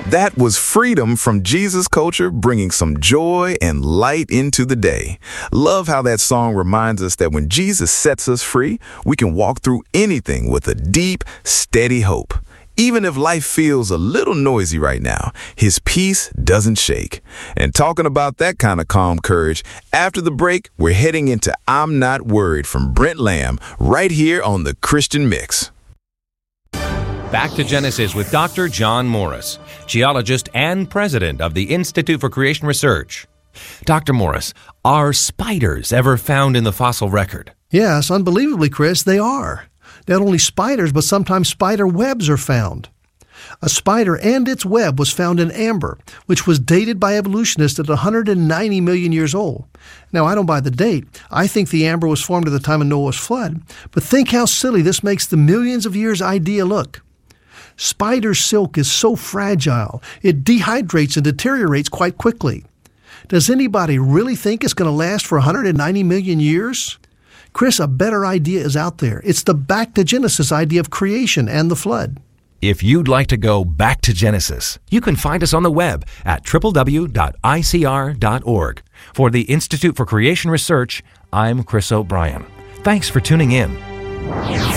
That was Freedom from Jesus Culture, bringing some joy and light into the day. Love how that song reminds us that when Jesus sets us free, we can walk through anything with a deep, steady hope. Even if life feels a little noisy right now, His peace doesn't shake. And talking about that kind of calm courage, after the break, we're heading into I'm Not Worried from Brent Lamb, right here on the Christian Mix. Back to Genesis with Dr. John Morris, geologist and president of the Institute for Creation Research. Dr. Morris, are spiders ever found in the fossil record? Yes, unbelievably, Chris, they are. Not only spiders, but sometimes spider webs are found. A spider and its web was found in amber, which was dated by evolutionists at 190 million years old. Now, I don't buy the date. I think the amber was formed at the time of Noah's flood. But think how silly this makes the millions of years idea look. Spider silk is so fragile, it dehydrates and deteriorates quite quickly. Does anybody really think it's going to last for 190 million years? Chris, a better idea is out there. It's the back to Genesis idea of creation and the flood. If you'd like to go back to Genesis, you can find us on the web at www.icr.org. For the Institute for Creation Research, I'm Chris O'Brien. Thanks for tuning in.